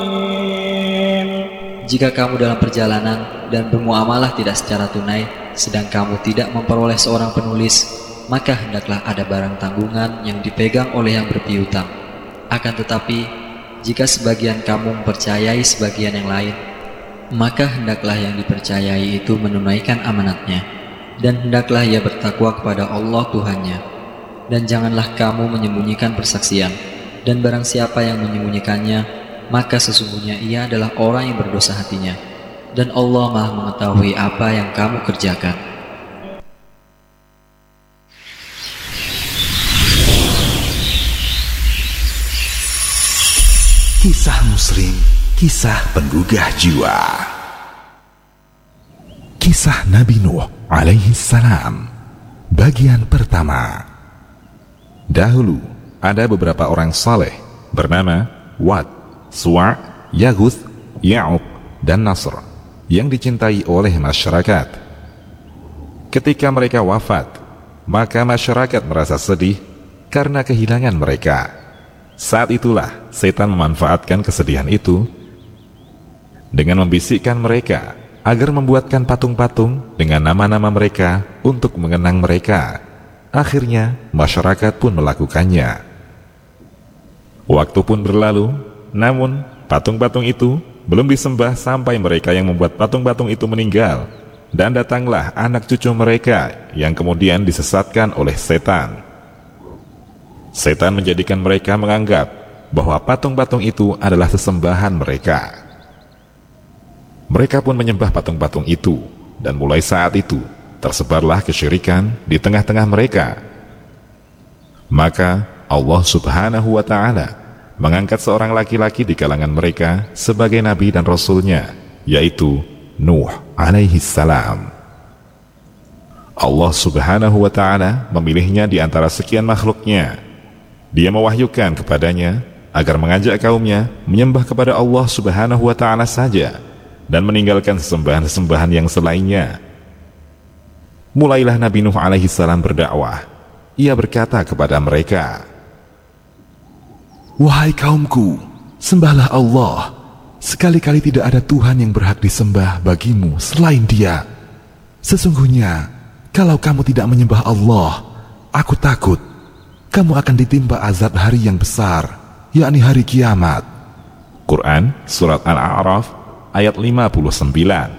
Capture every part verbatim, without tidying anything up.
Jika kamu dalam perjalanan dan bermuamalah tidak secara tunai, sedang kamu tidak memperoleh seorang penulis, maka hendaklah ada barang tanggungan yang dipegang oleh yang berpiutang. Akan tetapi, jika sebagian kamu mempercayai sebagian yang lain, maka hendaklah yang dipercayai itu menunaikan amanatnya, dan hendaklah ia bertakwa kepada Allah Tuhannya. Dan janganlah kamu menyembunyikan persaksian, dan barang siapa yang menyembunyikannya, maka sesungguhnya ia adalah orang yang berdosa hatinya, dan Allah Maha mengetahui apa yang kamu kerjakan. Kisah Muslim, kisah penggugah jiwa. Kisah Nabi Nuh alaihi salam, bagian pertama. Dahulu ada beberapa orang saleh bernama Wad, Suwa', Yaguth, Ya'uq, dan Nasr yang dicintai oleh masyarakat. Ketika mereka wafat, maka masyarakat merasa sedih karena kehilangan mereka. Saat itulah setan memanfaatkan kesedihan itu dengan membisikkan mereka agar membuatkan patung-patung dengan nama-nama mereka untuk mengenang mereka. Akhirnya masyarakat pun melakukannya. Waktu pun berlalu, namun patung-patung itu belum disembah sampai mereka yang membuat patung-patung itu meninggal, dan datanglah anak cucu mereka yang kemudian disesatkan oleh setan. Setan menjadikan mereka menganggap bahwa patung-patung itu adalah sesembahan mereka. Mereka pun menyembah patung-patung itu, dan mulai saat itu tersebarlah kesyirikan di tengah-tengah mereka. Maka Allah Subhanahu wa Ta'ala mengangkat seorang laki-laki di kalangan mereka sebagai nabi dan rasulnya, yaitu Nuh alaihi salam. Allah Subhanahu wa Ta'ala memilihnya di antara sekian makhluknya. Dia mewahyukan kepadanya agar mengajak kaumnya menyembah kepada Allah Subhanahu wa Ta'ala saja dan meninggalkan sesembahan-sesembahan yang selainnya. Mulailah Nabi Nuh alaihi salam berdakwah. Ia berkata kepada mereka, "Wahai kaumku, sembahlah Allah. Sekali-kali tidak ada Tuhan yang berhak disembah bagimu selain Dia. Sesungguhnya, kalau kamu tidak menyembah Allah, aku takut kamu akan ditimpa azab hari yang besar, yakni hari kiamat." Quran Surat Al-A'raf ayat lima puluh sembilan.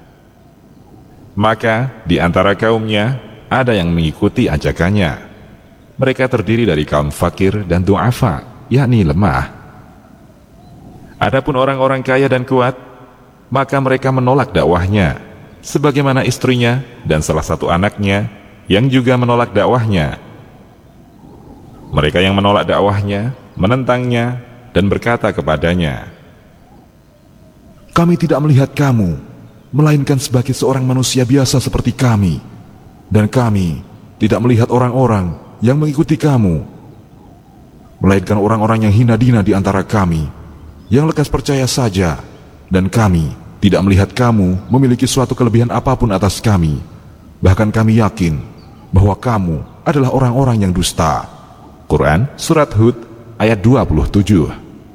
Maka di antara kaumnya ada yang mengikuti ajakannya. Mereka terdiri dari kaum fakir dan du'afa, yakni lemah. Adapun orang-orang kaya dan kuat, maka mereka menolak dakwahnya, sebagaimana istrinya dan salah satu anaknya yang juga menolak dakwahnya. Mereka yang menolak dakwahnya menentangnya dan berkata kepadanya, "Kami tidak melihat kamu, melainkan sebagai seorang manusia biasa seperti kami, dan kami tidak melihat orang-orang yang mengikuti kamu, melainkan orang-orang yang hina dina di antara kami, yang lekas percaya saja, dan kami tidak melihat kamu memiliki suatu kelebihan apapun atas kami. Bahkan kami yakin bahwa kamu adalah orang-orang yang dusta." Quran Surat Hud ayat dua puluh tujuh.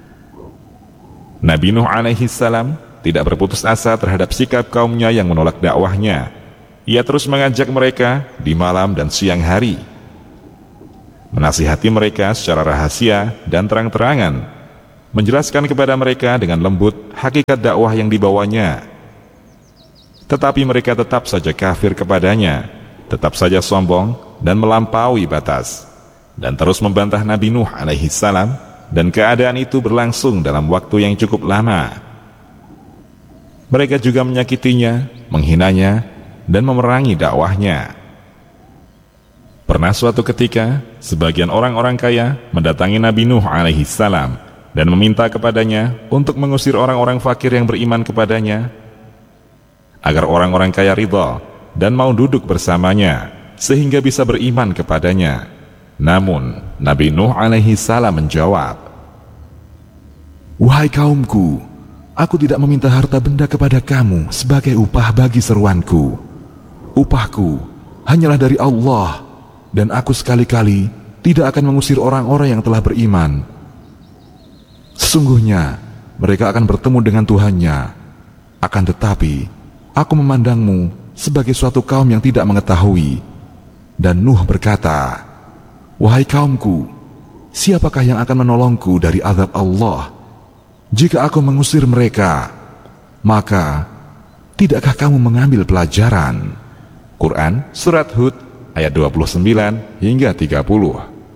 Nabi Nuh alaihi salam tidak berputus asa terhadap sikap kaumnya yang menolak dakwahnya. Ia terus mengajak mereka di malam dan siang hari, menasihati mereka secara rahasia dan terang-terangan, menjelaskan kepada mereka dengan lembut hakikat dakwah yang dibawanya. Tetapi mereka tetap saja kafir kepadanya, tetap saja sombong dan melampaui batas, dan terus membantah Nabi Nuh alaihi salam, dan keadaan itu berlangsung dalam waktu yang cukup lama. Mereka juga menyakitinya, menghinanya, dan memerangi dakwahnya. Pernah suatu ketika, sebagian orang-orang kaya mendatangi Nabi Nuh alaihi salam dan meminta kepadanya untuk mengusir orang-orang fakir yang beriman kepadanya, agar orang-orang kaya ridha dan mau duduk bersamanya, sehingga bisa beriman kepadanya. Namun, Nabi Nuh alaihi salam menjawab, "Wahai kaumku, aku tidak meminta harta benda kepada kamu sebagai upah bagi seruanku. Upahku hanyalah dari Allah, dan aku sekali-kali tidak akan mengusir orang-orang yang telah beriman. Sesungguhnya, mereka akan bertemu dengan Tuhannya. Akan tetapi, aku memandangmu sebagai suatu kaum yang tidak mengetahui. Dan Nuh berkata, wahai kaumku, siapakah yang akan menolongku dari azab Allah? Jika aku mengusir mereka, maka tidakkah kamu mengambil pelajaran? Quran Surat Hud ayat dua puluh sembilan hingga tiga puluh.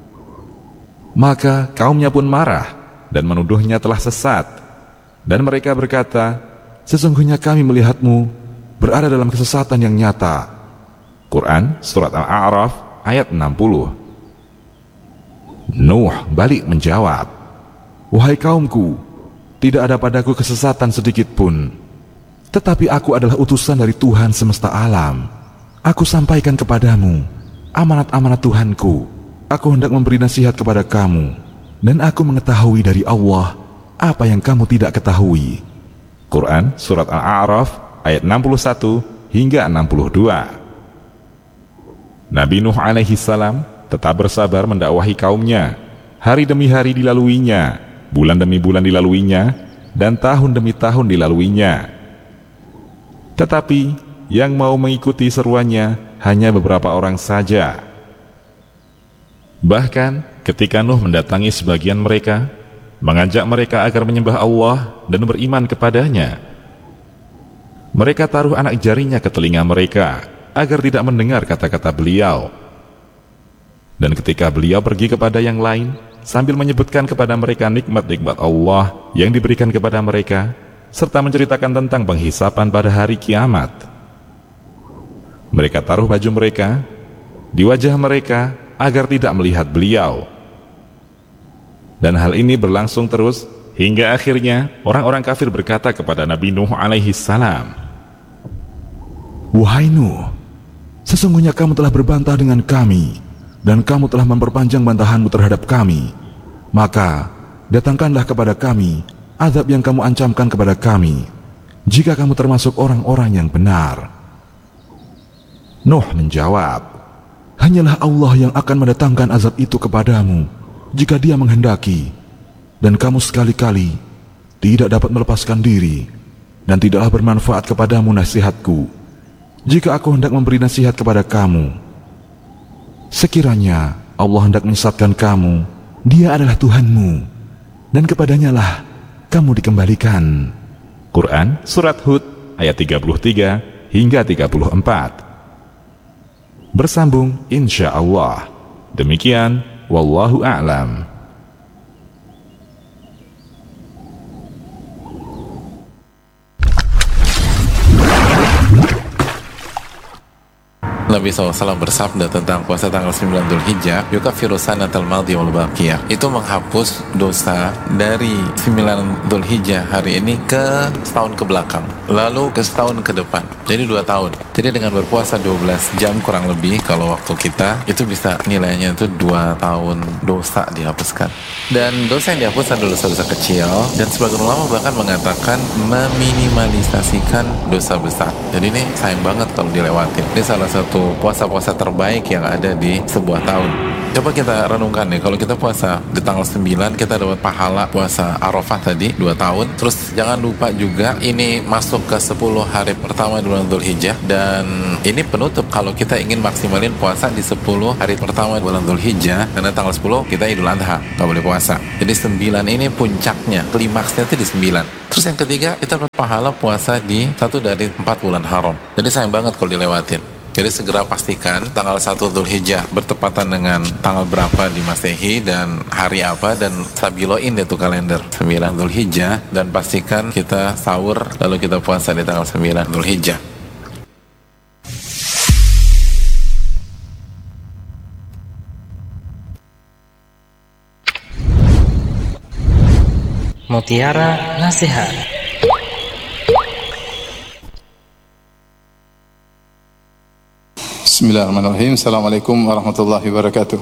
Maka kaumnya pun marah dan menuduhnya telah sesat. Dan mereka berkata, sesungguhnya kami melihatmu berada dalam kesesatan yang nyata. Quran Surat Al-A'raf ayat enam puluh. Nuh balik menjawab, wahai kaumku, tidak ada padaku kesesatan sedikit pun. Tetapi aku adalah utusan dari Tuhan semesta alam. Aku sampaikan kepadamu amanat-amanat Tuhanku. Aku hendak memberi nasihat kepada kamu, dan aku mengetahui dari Allah apa yang kamu tidak ketahui. Quran Surat Al-A'raf ayat enam puluh satu hingga enam puluh dua. Nabi Nuh alaihi salam tetap bersabar mendakwahi kaumnya. Hari demi hari dilaluinya, bulan demi bulan dilaluinya, dan tahun demi tahun dilaluinya. Tetapi yang mau mengikuti seruannya hanya beberapa orang saja. Bahkan ketika Nuh mendatangi sebagian mereka, mengajak mereka agar menyembah Allah dan beriman kepadanya, mereka taruh anak jarinya ke telinga mereka agar tidak mendengar kata-kata beliau. Dan ketika beliau pergi kepada yang lain, sambil menyebutkan kepada mereka nikmat-nikmat Allah yang diberikan kepada mereka, serta menceritakan tentang penghisapan pada hari kiamat, mereka taruh baju mereka di wajah mereka agar tidak melihat beliau. Dan hal ini berlangsung terus hingga akhirnya orang-orang kafir berkata kepada Nabi Nuh alaihi salam, wahai Nuh, sesungguhnya kamu telah berbantah dengan kami, dan kamu telah memperpanjang bantahanmu terhadap kami. Maka datangkanlah kepada kami azab yang kamu ancamkan kepada kami, jika kamu termasuk orang-orang yang benar. Nuh menjawab, hanyalah Allah yang akan mendatangkan azab itu kepadamu jika Dia menghendaki, dan kamu sekali-kali tidak dapat melepaskan diri, dan tidaklah bermanfaat kepadamu nasihatku jika aku hendak memberi nasihat kepada kamu. Sekiranya Allah hendak menyesatkan kamu, Dia adalah Tuhanmu, dan kepadanya lah kamu dikembalikan. Quran Surat Hud ayat tiga puluh tiga hingga tiga puluh empat. Bersambung insya Allah. Demikian, wallahu a'lam. Nabi shallallahu alaihi wasallam bersabda tentang puasa tanggal sembilan Dzulhijjah, yukaffiru sanatal madhi wal baqiyah, itu menghapus dosa dari sembilan Dzulhijjah hari ini ke setahun ke belakang, lalu ke setahun ke depan, jadi dua tahun. Jadi dengan berpuasa dua belas jam kurang lebih kalau waktu kita, itu bisa nilainya itu dua tahun dosa dihapuskan. Dan dosa yang dihapus adalah dosa-dosa kecil, dan sebagian ulama bahkan mengatakan meminimalisasikan dosa besar. Jadi ini sayang banget kalau dilewatin. Ini salah satu puasa-puasa terbaik yang ada di sebuah tahun. Coba kita renungkan nih, kalau kita puasa di tanggal sembilan, kita dapat pahala puasa Arafah tadi dua tahun. Terus jangan lupa juga ini masuk ke sepuluh hari pertama di bulan Dzulhijjah, dan ini penutup kalau kita ingin maksimalin puasa di sepuluh hari pertama bulan Dzulhijjah, karena tanggal sepuluh kita Idul Adha, nggak boleh puasa. Jadi sembilan ini puncaknya, klimaksnya itu di sembilan. Terus yang ketiga, kita dapat pahala puasa di satu dari empat bulan haram. Jadi sayang banget kalau dilewatin. Jadi segera pastikan tanggal satu Dzulhijjah bertepatan dengan tanggal berapa di Masehi dan hari apa, dan stabiloin deh tuh kalender sembilan Dzulhijjah, dan pastikan kita sahur lalu kita puasa di tanggal sembilan Dzulhijjah. Mutiara Nasihat. Bismillahirrahmanirrahim. Assalamualaikum warahmatullahi wabarakatuh.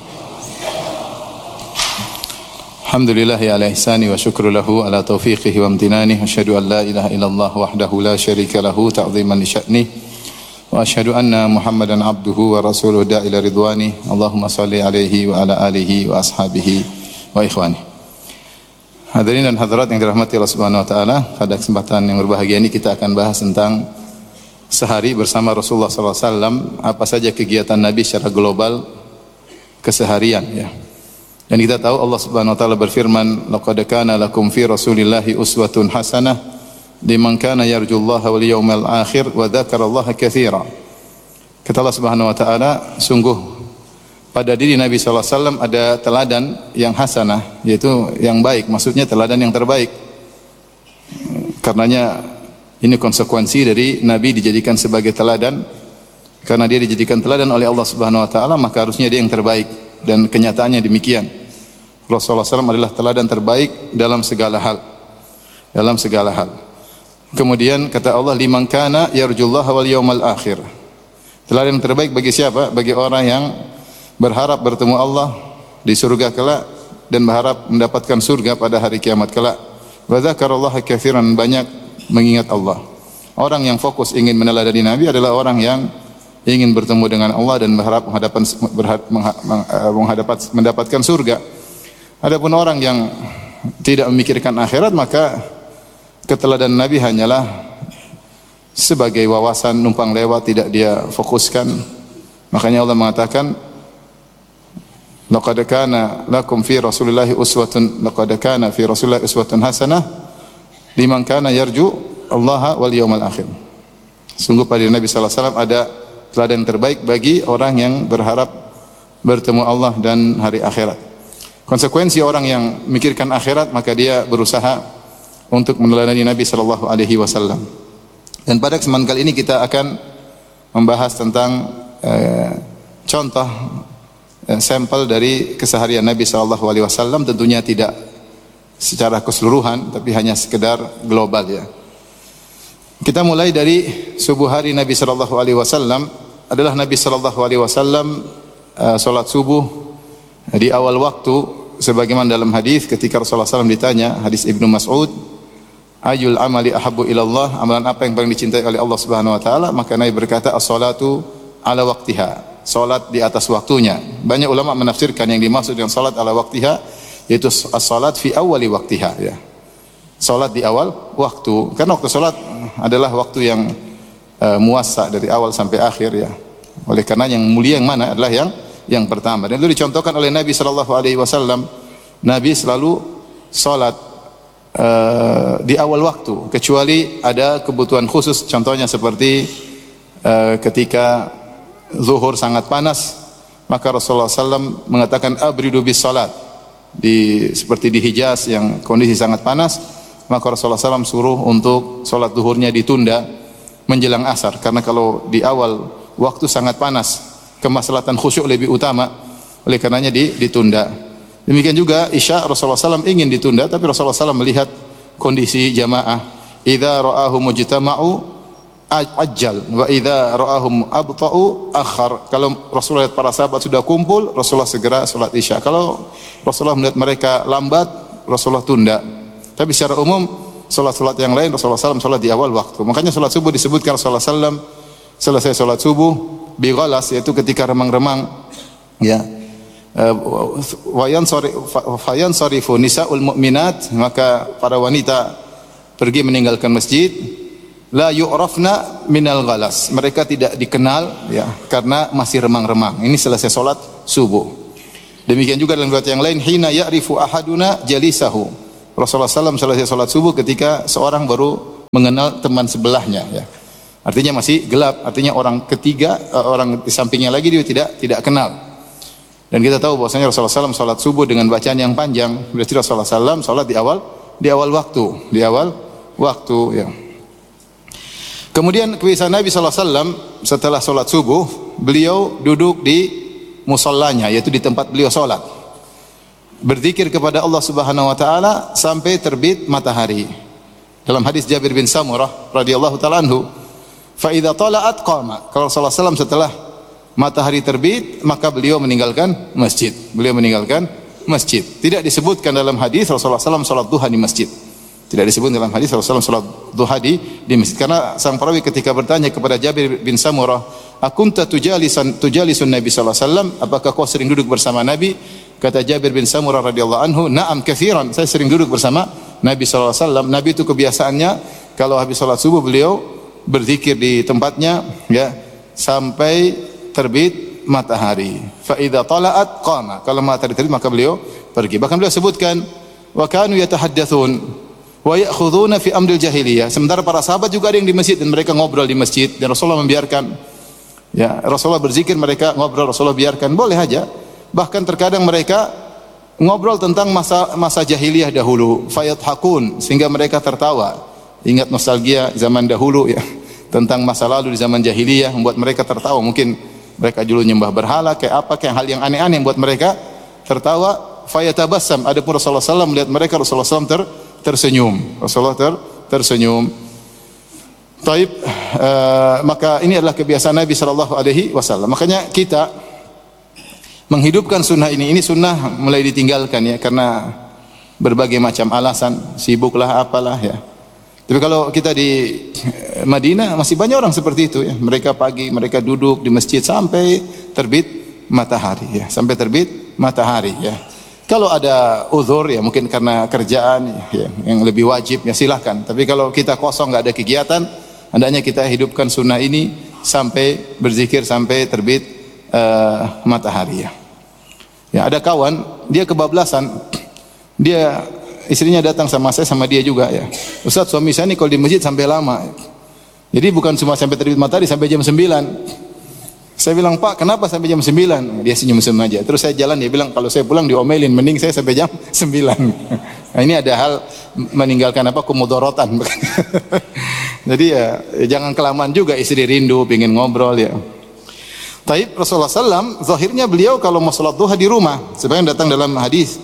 Alhamdulillahi ala ihsani wa syukru lahu ala taufiqihi wa amtinani. Asyhadu an la ilaha illallah wahdahu la syarika lahu ta'ziman li sya'ni. Wa asyhadu anna Muhammadan abduhu wa rasuluhu da'ila ridwani. Allahumma salli alaihi wa ala alihi wa ashabihi wa ikhwani. Hadirin dan hadirat yang dirahmati Allah Subhanahu wa taala, pada kesempatan yang berbahagia ini kita akan bahas tentang sehari bersama Rasulullah sallallahu alaihi wasallam, apa saja kegiatan Nabi secara global keseharian ya. Dan kita tahu Allah Subhanahu wa taala berfirman, "Laqad kana lakum fi Rasulillahi uswatun hasanah liman kana yarjullaha wal yawmal akhir wa dzakarallaha katsira." Kata Allah Subhanahu wa taala, sungguh pada diri Nabi sallallahu alaihi wasallam ada teladan yang hasanah, yaitu yang baik, maksudnya teladan yang terbaik. Karenanya ini konsekuensi dari Nabi dijadikan sebagai teladan. Karena dia dijadikan teladan oleh Allah Subhanahu wa taala, maka harusnya dia yang terbaik, dan kenyataannya demikian. Rasulullah sallallahu alaihi wasallam adalah teladan terbaik dalam segala hal. Dalam segala hal. Kemudian kata Allah, liman kana yarjullaha wal yawmal akhir. Teladan terbaik bagi siapa? Bagi orang yang berharap bertemu Allah di surga kelak dan berharap mendapatkan surga pada hari kiamat kelak. Wa dzakarallaha katsiran, banyak mengingat Allah. Orang yang fokus ingin meneladani Nabi adalah orang yang ingin bertemu dengan Allah dan berharap menghadapan berharap, menghadapat, mendapatkan surga. Adapun orang yang tidak memikirkan akhirat, maka keteladanan Nabi hanyalah sebagai wawasan numpang lewat, tidak dia fokuskan. Makanya Allah mengatakan, laqad kana lakum fi Rasulillahi uswatun laqad kana fi Rasulillahi uswatun hasanah liman kana yarju Allah wal yawmal akhir. Sungguh pada Nabi sallallahu alaihi wasallam ada teladan terbaik bagi orang yang berharap bertemu Allah dan hari akhirat. Konsekuensi orang yang memikirkan akhirat, maka dia berusaha untuk meneladani Nabi sallallahu alaihi wasallam. Dan pada kesempatan kali ini kita akan membahas tentang eh, contoh sampel dari keseharian Nabi sallallahu alaihi wasallam, tentunya tidak secara keseluruhan tapi hanya sekedar global ya. Kita mulai dari subuh hari Nabi sallallahu alaihi wasallam. Adalah Nabi sallallahu alaihi wasallam uh, salat subuh di awal waktu, sebagaimana dalam hadis ketika Rasulullah sallallahu alaihi wasallam ditanya, hadis Ibnu Mas'ud, ayul amali ahabbu ilallah, amalan apa yang paling dicintai oleh Allah Subhanahu wa taala, maka Nabi berkata as-salatu ala waqtiha, salat di atas waktunya. Banyak ulama menafsirkan yang dimaksud dengan salat ala waqtiha yaitu as-salat fi awwali waqtiha ya. Salat di awal waktu. Karena waktu salat adalah waktu yang uh, muassa dari awal sampai akhir ya. Oleh karena yang mulia yang mana adalah yang yang pertama. Dan itu dicontohkan oleh Nabi sallallahu alaihi wasallam. Nabi selalu salat uh, di awal waktu, kecuali ada kebutuhan khusus, contohnya seperti uh, ketika zuhur sangat panas, maka Rasulullah sallallahu alaihi wasallam mengatakan abridu bis salat. Di seperti di Hijaz yang kondisi sangat panas, maka Rasulullah sallallahu alaihi wasallam suruh untuk salat zuhurnya ditunda menjelang asar, karena kalau di awal waktu sangat panas, kemaslahatan khusyuk lebih utama, oleh karenanya ditunda. Demikian juga Isya, Rasulullah sallallahu alaihi wasallam ingin ditunda, tapi Rasulullah sallallahu alaihi wasallam melihat kondisi jamaah, idza ra'ahu mujtama'u ajjal wa idza ra'ahum abta'u akhar. Kalau Rasulullah lihat para sahabat sudah kumpul, Rasulullah segera salat Isya. Kalau Rasulullah melihat mereka lambat, Rasulullah tunda. Tapi secara umum salat-salat yang lain Rasulullah sallallahu alaihi wasallam salat di awal waktu. Makanya salat subuh disebutkan Rasulullah sallallahu alaihi wasallam selesai salat subuh bi ghalas, yaitu ketika remang-remang ya. Wayan sorry fayan sarifu nisaul mu'minat, maka para wanita pergi meninggalkan masjid. La yu'rafna minal ghalas, mereka tidak dikenal ya karena masih remang-remang. Ini selesai salat subuh. Demikian juga dalam riwayat yang lain, hina ya'rifu ahaduna jalisahu. Rasulullah sallallahu alaihi wasallam selesai salat subuh ketika seorang baru mengenal teman sebelahnya ya. Artinya masih gelap, artinya orang ketiga, orang di sampingnya lagi dia tidak tidak kenal. Dan kita tahu bahwasanya Rasulullah sallallahu alaihi wasallam salat subuh dengan bacaan yang panjang. Berarti Rasulullah sallallahu alaihi wasallam salat di awal di awal waktu, di awal waktu ya. Kemudian kebiasaan Nabi sallallahu alaihi wasallam setelah salat subuh, beliau duduk di musallanya, yaitu di tempat beliau salat, berzikir kepada Allah Subhanahu wa taala sampai terbit matahari. Dalam hadis Jabir bin Samurah radhiyallahu taala anhu, fa idza tala'at qama, kalau Rasulullah sallallahu alaihi wasallam setelah matahari terbit, maka beliau meninggalkan masjid. Beliau meninggalkan masjid. Tidak disebutkan dalam hadis Rasulullah sallallahu alaihi wasallam salat duha di masjid. Tidak disebut dalam hadis Rasulullah sallallahu alaihi wasallam salat duha di, di masjid. Karena sang perawi ketika bertanya kepada Jabir bin Samurah, "Akunta tujalisan tujalisun Nabi sallallahu alaihi wasallam?" Apakah kau sering duduk bersama Nabi? Kata Jabir bin Samurah radhiyallahu anhu, "Na'am katsiran." Saya sering duduk bersama Nabi sallallahu alaihi wasallam. Nabi itu kebiasaannya kalau habis salat subuh beliau berzikir di tempatnya ya sampai terbit matahari. Fa idza tala'at qama. Kalau matahari terbit maka beliau pergi. Bahkan beliau sebutkan wa kanu yatahaddatsun wa ya'khuduna fi amril jahiliyah. Sementara para sahabat juga ada yang di masjid dan mereka ngobrol di masjid dan Rasulullah membiarkan. Ya, Rasulullah berzikir, mereka ngobrol, Rasulullah biarkan, boleh aja. Bahkan terkadang mereka ngobrol tentang masa masa jahiliyah dahulu, fayadhakun, sehingga mereka tertawa. Ingat nostalgia zaman dahulu ya, tentang masa lalu di zaman jahiliyah membuat mereka tertawa. Mungkin mereka dulu nyembah berhala kayak apa, kayak hal yang aneh-aneh yang membuat mereka tertawa. Fayatabassam, adapun Rasulullah sallallahu alaihi wasallam melihat mereka, Rasulullah sallallahu alaihi wasallam ter, tersenyum. Rasulullah ter, tersenyum. Taib, uh, maka ini adalah kebiasaan Nabi sallallahu alaihi wasallam. Makanya kita menghidupkan sunnah ini, ini sunnah mulai ditinggalkan ya karena berbagai macam alasan, sibuklah apalah ya. Tapi kalau kita di Madinah masih banyak orang seperti itu ya. Mereka pagi mereka duduk di masjid sampai terbit matahari ya, sampai terbit matahari ya. Kalau ada uzur ya mungkin karena kerjaan ya, yang lebih wajib ya silahkan. Tapi kalau kita kosong nggak ada kegiatan, hendaknya kita hidupkan sunnah ini sampai berzikir sampai terbit uh, matahari ya. Ya ada kawan dia kebablasan, dia istrinya datang sama saya sama dia juga ya. Ustaz, suami saya ini kalau di masjid sampai lama. Jadi bukan cuma sampai terbit matahari, sampai jam sembilan. Saya bilang, "Pak, kenapa sampai jam sembilan?" Dia senyum-senyum aja. Terus saya jalan, dia bilang, "Kalau saya pulang diomelin, mending saya sampai jam sembilan." Nah, ini ada hal meninggalkan apa kumudorotan. Jadi ya jangan kelamaan juga, istri rindu pengen ngobrol ya. Taib, Rasulullah sallallahu alaihi wasallam zahirnya beliau kalau mau salat duha di rumah, sebagaimana datang dalam hadis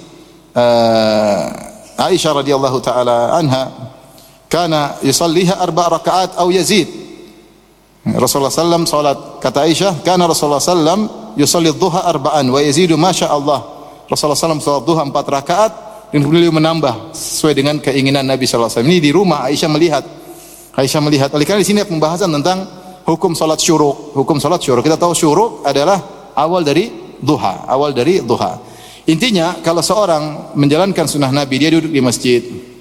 uh, Aisyah radhiyallahu taala anha, kana yusalliha arba' rakaat aw yazid. Rasulullah sallallahu alaihi wasallam salat, kata Aisyah, kana Rasulullah sallallahu alaihi wasallam yusalli duha arba'an wa yazidu ma syaa Allah. Rasulullah sallallahu alaihi wasallam salat duha empat rakaat dan beliau menambah sesuai dengan keinginan Nabi sallallahu alaihi wasallam. Ini di rumah Aisyah melihat. Aisyah melihat. Oleh karena di sini pembahasan tentang hukum salat syuruk. Hukum salat syuruk. Kita tahu syuruk adalah awal dari duha, awal dari duha. Intinya kalau seorang menjalankan sunnah Nabi, dia duduk di masjid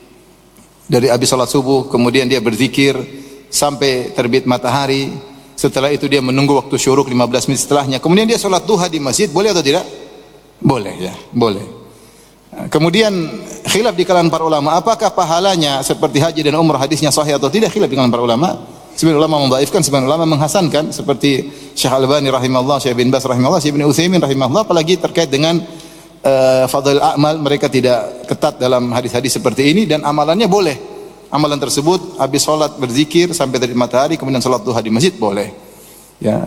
dari habis salat subuh, kemudian dia berzikir sampai terbit matahari. Setelah itu dia menunggu waktu syuruk lima belas menit setelahnya. Kemudian dia salat duha di masjid, boleh atau tidak? Boleh ya, boleh. Kemudian khilaf di kalangan para ulama, apakah pahalanya seperti haji dan umrah hadisnya sahih atau tidak? Khilaf di kalangan para ulama. Sebagian ulama mendhaifkan, sebagian ulama menghasankan, seperti Syekh Al-Albani rahimahullah, Syekh bin Baz rahimahullah, Syekh bin Utsaimin rahimahullah, apalagi terkait dengan uh, fadhil amal, mereka tidak ketat dalam hadis-hadis seperti ini dan amalannya boleh. Amalan tersebut habis salat berzikir sampai terbit matahari kemudian salat duha di masjid boleh. Ya.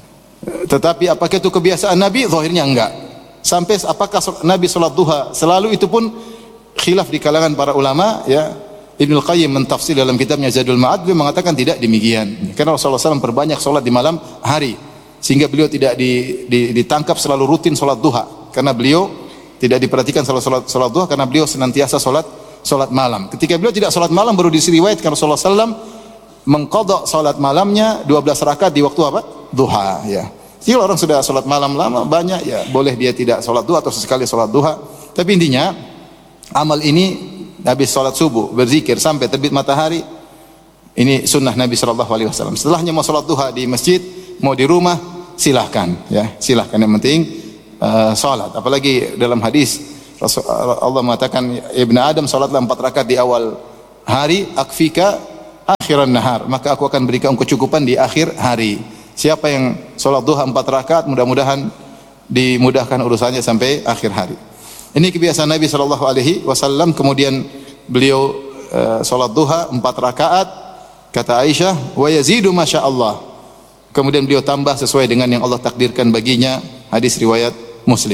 Tetapi apakah itu kebiasaan Nabi? Zahirnya enggak. Sampai apakah Nabi salat duha selalu, itu pun khilaf di kalangan para ulama ya. Ibnu Qayyim mentafsir dalam kitabnya Zadul Ma'ad, beliau mengatakan tidak demikian. Karena Rasulullah sallallahu alaihi wasallam perbanyak salat di malam hari sehingga beliau tidak di, di, ditangkap selalu rutin salat duha. Karena beliau tidak diperhatikan salat salat salat duha karena beliau senantiasa salat salat malam. Ketika beliau tidak salat malam baru disriwayatkan Rasulullah sallallahu alaihi wasallam mengqadha salat malamnya dua belas rakaat di waktu apa? Duha ya. Jadi orang sudah salat malam lama banyak ya, boleh dia tidak salat duha atau sesekali salat duha. Tapi intinya amal ini habis salat subuh berzikir sampai terbit matahari, ini sunnah Nabi sallallahu alaihi wasallam. Setelahnya mau salat duha di masjid, mau di rumah, silahkan ya, silahkan, yang penting uh, salat. Apalagi dalam hadis Allah mengatakan, Ibnu Adam salatlah empat rakaat di awal hari, akfika akhiran nahar, maka aku akan berikan kecukupan di akhir hari. Siapa yang salat duha empat rakaat, mudah-mudahan dimudahkan urusannya sampai akhir hari. Ini kebiasaan Nabi sallallahu alaihi wasallam. Kemudian beliau uh, salat duha empat rakaat, kata Aisyah, wa yazidu masya Allah. Kemudian beliau tambah sesuai dengan yang Allah takdirkan baginya. Hadis riwayat Muslim.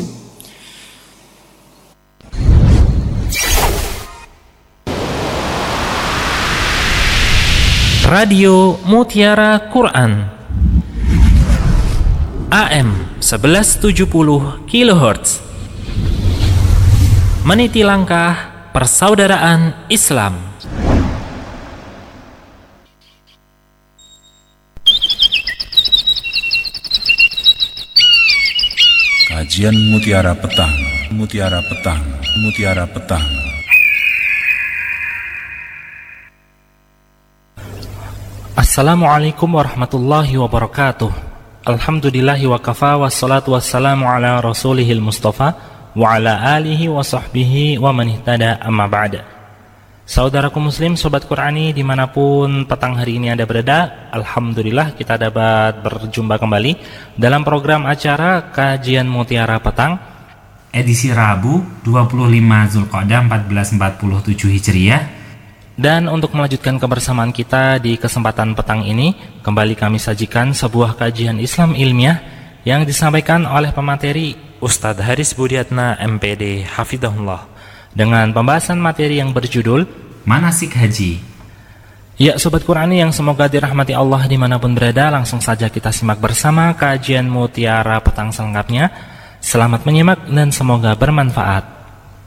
Radio Mutiara Quran A M sebelas tujuh puluh kilohertz, meniti langkah persaudaraan Islam. Kajian Mutiara Petang Mutiara Petang, Mutiara Petang. Assalamualaikum warahmatullahi wabarakatuh. Alhamdulillahi wa kafa wassalatu wassalamu ala rasulihil mustafa wa ala alihi wa sahbihi wa man ihtada amma ba'da. Saudaraku muslim, sobat Qurani dimanapun petang hari ini Anda berada, Alhamdulillah kita dapat berjumpa kembali dalam program acara Kajian Mutiara Petang edisi Rabu dua puluh lima Zulqa'dah seribu empat ratus empat puluh tujuh Hijriah. Dan untuk melanjutkan kebersamaan kita di kesempatan petang ini, kembali kami sajikan sebuah kajian Islam ilmiah yang disampaikan oleh pemateri Ustadz Haris Budiatna M P D Hafidhahullah dengan pembahasan materi yang berjudul Manasik Haji. Ya Sobat Qurani yang semoga dirahmati Allah dimanapun berada, langsung saja kita simak bersama kajian Mutiara Petang selengkapnya. Selamat menyimak dan semoga bermanfaat.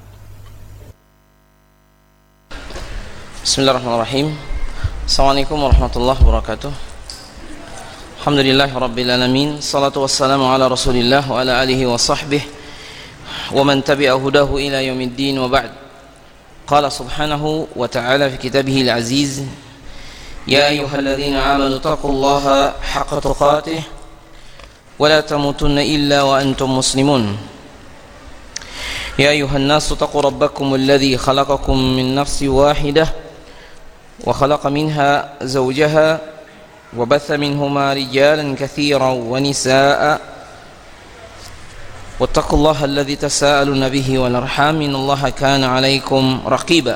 Bismillahirrahmanirrahim. Assalamualaikum warahmatullahi wabarakatuh. Alhamdulillahi rabbil alamin. Salatu wassalamu ala rasulillah wa ala alihi wa sahbihi wa man tabi'a hudahu ila yaumiddin wa ba'd. Qala subhanahu wa ta'ala fi kitabihil aziz, ya ayyuhalladzina amanu taqullaha haqqa tuqatih wa la tamutunna illa wa antum muslimun. Ya ayyuhan nasu taqu rabbakum alladhi khalaqakum min nafsin wahidah وخلق منها زوجها وبث منهما رجالا كثيرا ونساء واتقوا الله الذي تساءلون به والأرحام إن الله كان عليكم رقيبا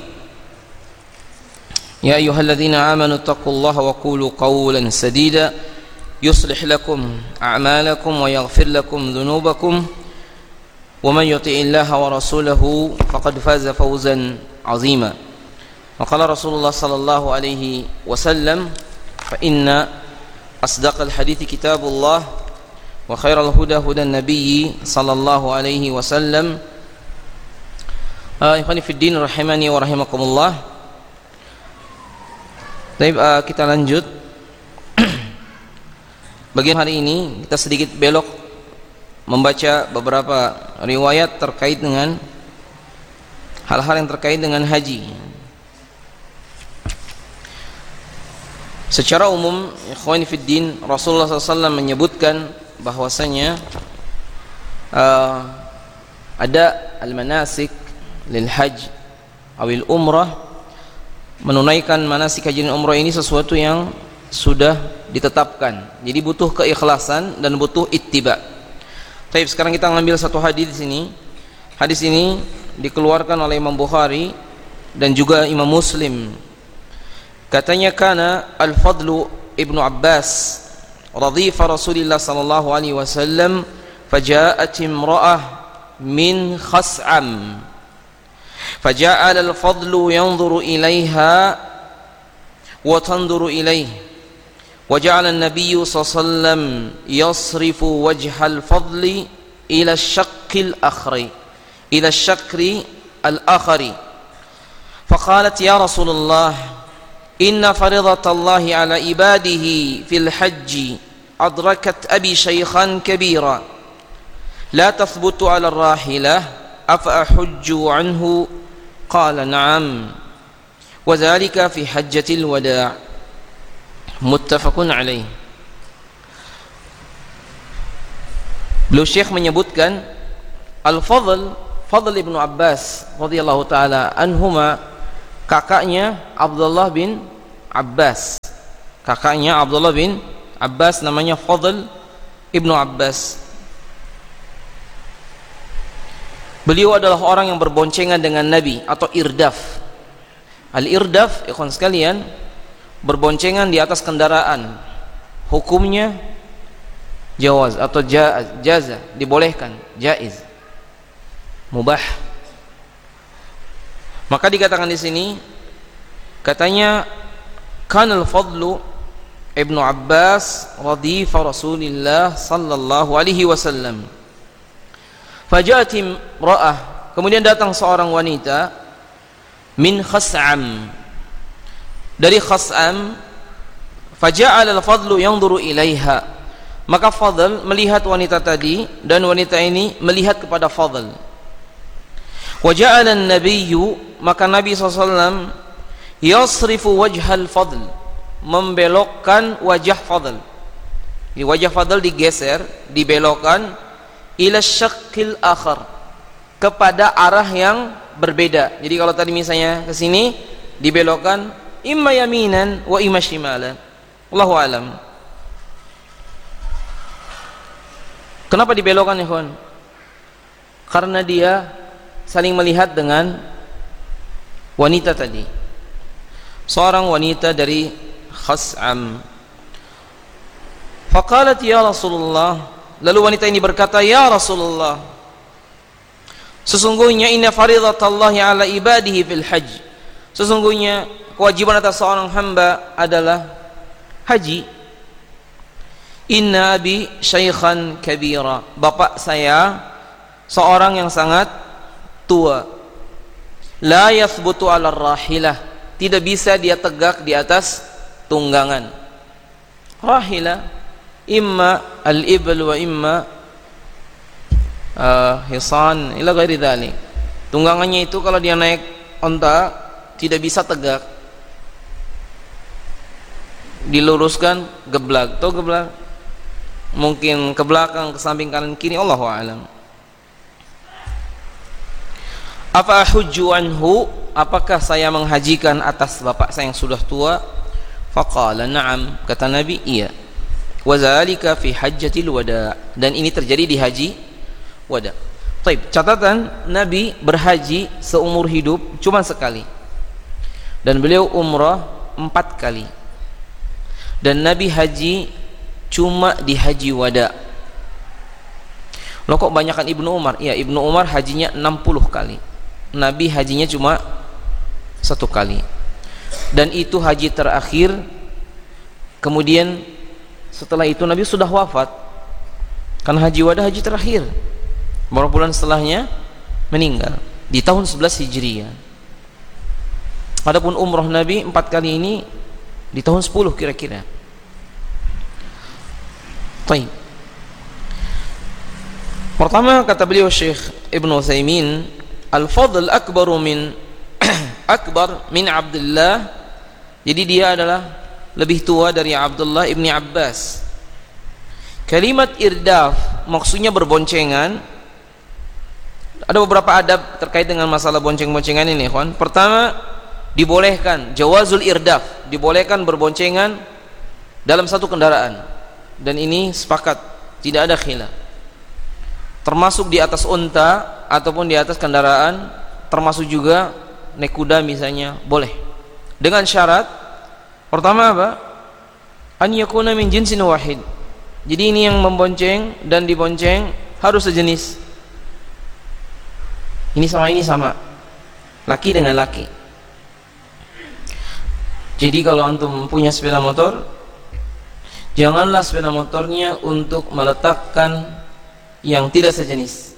يا أيها الذين آمنوا اتقوا الله وقولوا قولا سديدا يصلح لكم أعمالكم ويغفر لكم ذنوبكم ومن يطع الله ورسوله فقد فاز فوزا عظيما. وقال رسول الله صلى الله عليه وسلم فإن أصدق الحديث كتاب الله وخير الهدى هدى النبي صلى الله عليه وسلم. Ikhwani fi din rahimani wa rahimakumullah. Baik, uh, kita lanjut. Bagian hari ini kita sedikit belok membaca beberapa riwayat terkait dengan hal-hal yang terkait dengan haji. Secara umum, ikhwani fid din, Rasulullah sallallahu alaihi wasallam menyebutkan bahwasanya uh, ada al-manasik lil hajj awil umrah, menunaikan manasik haji dan umrah ini sesuatu yang sudah ditetapkan. Jadi butuh keikhlasan dan butuh ittiba. Baik, sekarang kita ngambil satu hadis di sini. Hadis ini dikeluarkan oleh Imam Bukhari dan juga Imam Muslim. Katanya kana Al-Fadlu Ibnu Abbas radhifa Rasulillah sallallahu alaihi wasallam faja'at imra'ah min Khas'am faja'ala Al-Fadlu yanzuru ilaiha wa tanzuru ilaihi wa ja'ala an-nabiy sallallahu alaihi wasallam yasrifu wajha Al-Fadli ila ash-shaqqi al-akhri ila ash-shakri al-akhri faqalat ya Rasulullah Inna faridatallahi ala ibadihi fil hajji adrakat abi shaykhan kabira la tathbutu ala rahilah afa ahujju anhu qala na'am wa dhalika fi hajjatil wada' muttafaqun alaih. Beliau Syekh menyebutkan Al-Fadl Fadl Ibnu Abbas radhiyallahu taala anhuma, kakaknya Abdullah bin Abbas. Kakaknya Abdullah bin Abbas namanya Fadl Ibnu Abbas. Beliau adalah orang yang berboncengan dengan Nabi atau irdaf. Al-irdaf, ikhwan sekalian, berboncengan di atas kendaraan. Hukumnya jawaz atau jaza, dibolehkan, jaiz, mubah. Maka dikatakan di sini, katanya kanal Fadlu Ibnu Abbas radhifa Rasulillah sallallahu alaihi wasallam. Faja'at imra'ah, kemudian datang seorang wanita min Khas'am, dari Khas'am. Faja'al al-Fadlu yanzuru ilaiha, maka Fadl melihat wanita tadi dan wanita ini melihat kepada Fadl. Wa ja'ala an-nabiyyu, maka Nabi sallallahu alaihi wasallam yasrifu wajhal fadl, membelokkan wajah fadl. Di wajah fadl digeser, dibelokkan ila syaqqil akhar, kepada arah yang berbeda. Jadi kalau tadi misalnya ke sini dibelokkan imma yaminan wa imma shimalan. Allahu alam. Kenapa dibelokkan ya kawan? Karena dia saling melihat dengan wanita tadi. Seorang wanita dari Khas'am. Faqalat ya Rasulullah, lalu wanita ini berkata, ya Rasulullah, sesungguhnya inna faridatallahi ala ibadihi fil hajj, sesungguhnya kewajiban atas seorang hamba adalah haji. Inna abi syaikhan kabira, bapak saya seorang yang sangat tua. La yathbutu ala rahilah, tidak bisa dia tegak di atas tunggangan. Rahilah imma al-ibl wa imma uh, hisan ila ghairi dzalik. Tunggangannya itu kalau dia naik onta tidak bisa tegak, diluruskan geblak atau geblak, mungkin ke belakang, ke samping, kanan kiri, Allahu a'lam. Afa hujju anhu, apakah saya menghajikan atas bapak saya yang sudah tua? Faqala na'am, kata Nabi, iya. Wa zalika fi hajjatil wada, dan ini terjadi di haji wada. Baik, catatan, Nabi berhaji seumur hidup cuma sekali, dan beliau umrah empat kali, dan Nabi haji cuma di haji wada. Loh kok banyakan Ibnu Umar? Ya, Ibnu Umar hajinya enam puluh kali, Nabi hajinya cuma satu kali, dan itu haji terakhir. Kemudian setelah itu Nabi sudah wafat, karena haji wada haji terakhir. Beberapa bulan setelahnya meninggal di tahun sebelas Hijriah. Adapun umrah Nabi empat kali ini di tahun sepuluh kira-kira. Baik. Pertama kata beliau Syekh Ibnu Utsaimin, al-fadl akbaru min akbar min Abdullah. Jadi dia adalah lebih tua dari Abdullah ibni Abbas. Kalimat irdaf maksudnya berboncengan. Ada beberapa adab terkait dengan masalah bonceng-boncengan ini, kawan. Pertama, dibolehkan jawazul irdaf, dibolehkan berboncengan dalam satu kendaraan, dan ini sepakat, tidak ada khilaf. Termasuk di atas unta ataupun di atas kendaraan, termasuk juga naik kuda misalnya, boleh. Dengan syarat pertama apa? An yakuna min jinsin wahid. Jadi ini yang membonceng dan dibonceng harus sejenis. Ini sama ini sama, laki dengan laki. Jadi kalau antum punya sepeda motor, janganlah sepeda motornya untuk meletakkan yang tidak sejenis,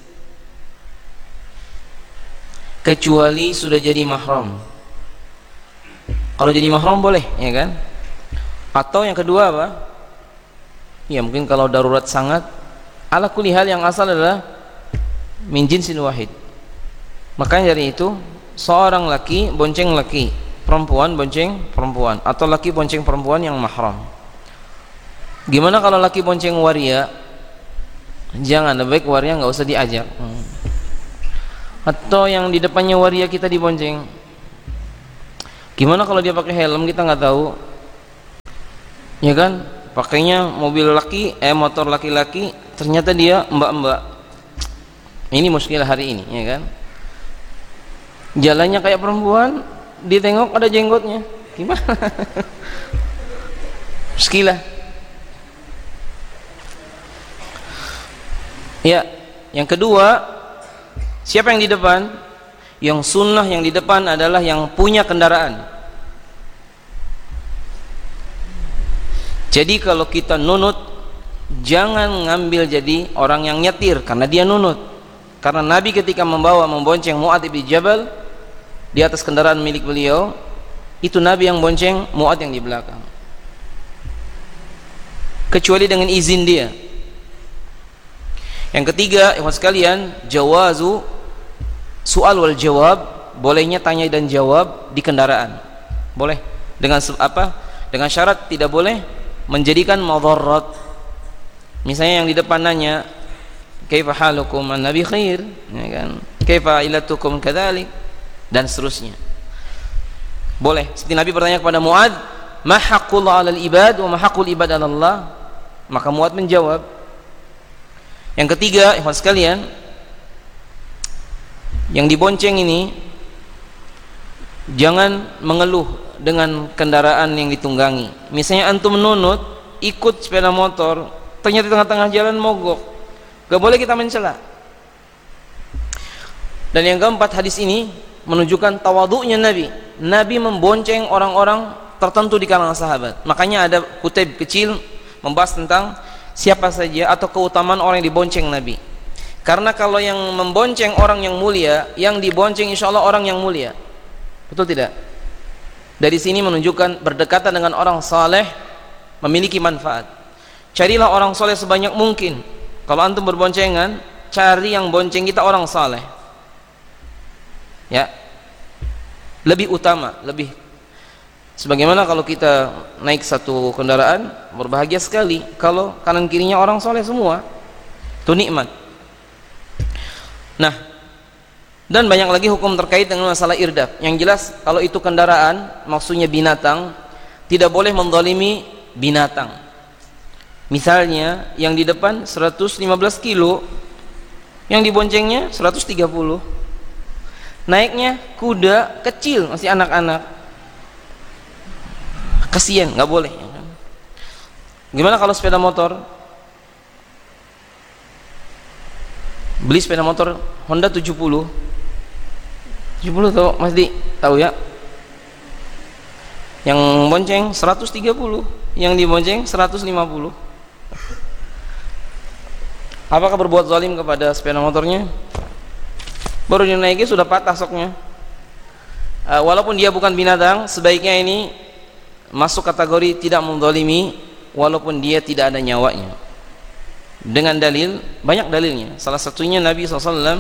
kecuali sudah jadi mahram. Kalau jadi mahram boleh, ya kan? Atau yang kedua apa? Ya mungkin kalau darurat sangat, ala kulli hal yang asal adalah min jinsin wahid. Makanya dari itu seorang laki bonceng laki, perempuan bonceng perempuan, atau laki bonceng perempuan yang mahram. Gimana kalau laki bonceng waria? Jangan, lebih baik waria nggak usah diajak. Hmm. Atau yang di depannya waria kita dibonceng. Gimana kalau dia pakai helm, kita nggak tahu, ya kan? Pakainya mobil laki, eh motor laki-laki, ternyata dia mbak-mbak. Ini muskilah hari ini, ya kan? Jalannya kayak perempuan, ditengok ada jenggotnya, gimana? Muskilah. Ya, yang kedua, siapa yang di depan? Yang sunnah yang di depan adalah yang punya kendaraan. Jadi kalau kita nunut, jangan ngambil jadi orang yang nyetir karena dia nunut. Karena Nabi ketika membawa membonceng Mu'adz bin Jabal di atas kendaraan milik beliau, itu Nabi yang bonceng, Mu'adz yang di belakang, kecuali dengan izin dia. Yang ketiga, ikhwan sekalian, jawazu Soal wal jawab, bolehnya tanya dan jawab di kendaraan. Boleh. Dengan apa? Dengan syarat tidak boleh menjadikan madharat. Misalnya yang di depan nanya, kaifa halukum an-nabi khair, ya kan? Kaifa ilatukum kadzalik, dan seterusnya. Boleh. Seperti Nabi bertanya kepada Mu'adz, ma haqqullah 'alal ibad wa ma haqqul ibad 'ala Allah? Maka Mu'adz menjawab. Yang ketiga, ikhwan sekalian, yang dibonceng ini jangan mengeluh dengan kendaraan yang ditunggangi. Misalnya antum menunut ikut sepeda motor, ternyata di tengah-tengah jalan mogok, gak boleh kita mencela. Dan yang keempat, hadis ini menunjukkan tawadhu'nya Nabi. Nabi membonceng orang-orang tertentu di kalangan sahabat. Makanya ada kutip kecil membahas tentang siapa saja atau keutamaan orang yang dibonceng Nabi. Karena kalau yang membonceng orang yang mulia, yang dibonceng insya Allah orang yang mulia. Betul tidak? Dari sini menunjukkan berdekatan dengan orang saleh memiliki manfaat. Carilah orang saleh sebanyak mungkin. Kalau antum berboncengan, cari yang bonceng kita orang saleh. Ya, lebih utama, lebih. Sebagaimana kalau kita naik satu kendaraan, berbahagia sekali kalau kanan kirinya orang saleh semua. Itu nikmat. Nah, dan banyak lagi hukum terkait dengan masalah irdaf. Yang jelas kalau itu kendaraan, maksudnya binatang, tidak boleh menzalimi binatang. Misalnya yang di depan seratus lima belas kilo, yang diboncengnya seratus tiga puluh. Naiknya kuda kecil, masih anak-anak. Kasihan, nggak boleh. Gimana kalau sepeda motor? Beli sepeda motor Honda tujuh puluh. tujuh puluh tuh Mas Di, tahu ya? Yang bonceng seratus tiga puluh, yang dibonceng seratus lima puluh. Apakah berbuat zalim kepada sepeda motornya? Baru dinaiki sudah patah soknya. Uh, walaupun dia bukan binatang, sebaiknya ini masuk kategori tidak menzalimi walaupun dia tidak ada nyawanya. Dengan dalil, banyak dalilnya. Salah satunya Nabi shallallahu alaihi wasallam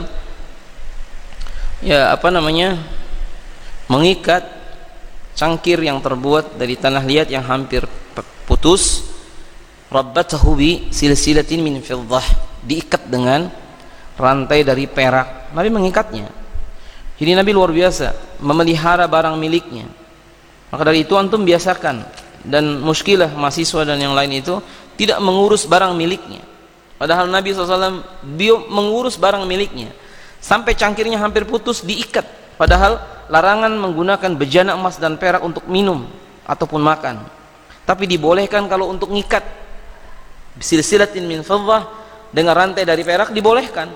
ya apa namanya mengikat cangkir yang terbuat dari tanah liat yang hampir putus, rabbatahu bi silsilatin min fiddah, diikat dengan rantai dari perak. Nabi mengikatnya. Jadi Nabi luar biasa memelihara barang miliknya. Maka dari itu antum biasakan, dan muskilah mahasiswa dan yang lain itu tidak mengurus barang miliknya. Padahal Nabi shallallahu alaihi wasallam dia mengurus barang miliknya sampai cangkirnya hampir putus, diikat. Padahal larangan menggunakan bejana emas dan perak untuk minum ataupun makan, tapi dibolehkan kalau untuk ngikat silsilatin min fiddah dengan rantai dari perak, dibolehkan.